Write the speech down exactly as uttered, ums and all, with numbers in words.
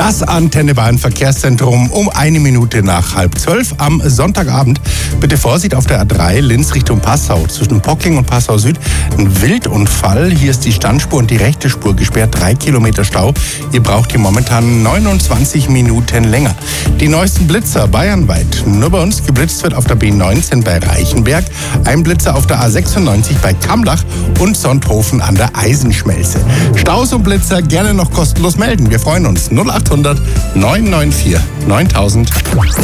Das Antenne Bayern Verkehrszentrum um eine Minute nach halb zwölf am Sonntagabend. Bitte Vorsicht auf der A drei Linz Richtung Passau. Zwischen Pockling und Passau Süd ein Wildunfall. Hier ist die Standspur und die rechte Spur gesperrt. Drei Kilometer Stau. Ihr braucht hier momentan neunundzwanzig Minuten länger. Die neuesten Blitzer bayernweit. Nur bei uns geblitzt wird auf der B neunzehn bei Reichenberg. Ein Blitzer auf der A sechsundneunzig bei Kamlach und Sonthofen an der Eisenschmelze. Staus und Blitzer gerne noch kostenlos melden. Wir freuen uns. null acht hundert neun neun vier neuntausend.